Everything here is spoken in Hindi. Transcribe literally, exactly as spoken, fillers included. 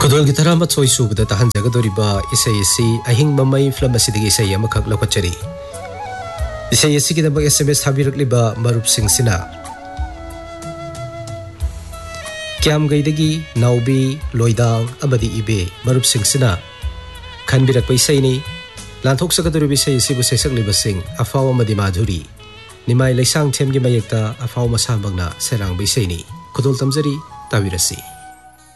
खुदोल की तरह मत सोई सूबदा तहन जगदोरिबा इसई सी अहिंग ममई फिल्म असिदगी इसई अमखक लखचरी इसई असी की दबक एसएमएस थाबिरकलिबा मरुप सिंह सिना क्याम गईदगी नाउबी लोइदांग अमदी इबे मरुप सिंह सिना खनबिरक पैसैनी लांथोक सकदोरिबा इसई सिबु सैसकलिबा सिंह अफाव अमदी माधुरी निमाय लैसांग थेमगी मयेक्ता अफाव मसामगना सेरांग बैसैनी खुदोल तमजरी ताबिरसी।